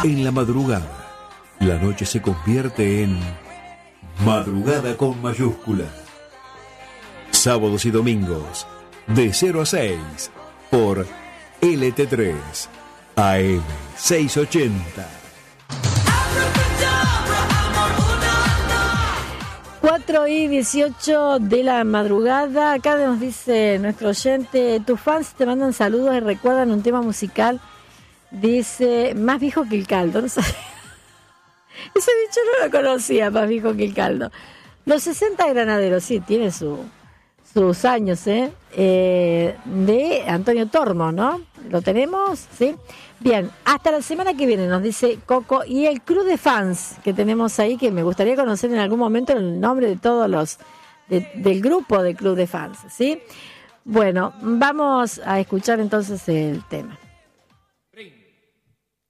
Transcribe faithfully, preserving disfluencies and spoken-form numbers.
En la madrugada, la noche se convierte en madrugada con mayúscula. Sábados y domingos, de cero a seis, por L T tres, A M seiscientos ochenta. cuatro y dieciocho de la madrugada. Acá nos dice nuestro oyente: tus fans te mandan saludos y recuerdan un tema musical. Dice, más viejo que el caldo. No sabe. Ese dicho no lo conocía, más viejo que el caldo. Los sesenta granaderos, sí, tiene su, sus años, ¿eh? ¿eh? De Antonio Tormo, ¿no? ¿Lo tenemos? Sí. Bien, hasta la semana que viene, nos dice Coco. Y el club de fans que tenemos ahí, que me gustaría conocer en algún momento el nombre de todos los, de, del grupo de club de fans, ¿sí? Bueno, vamos a escuchar entonces el tema.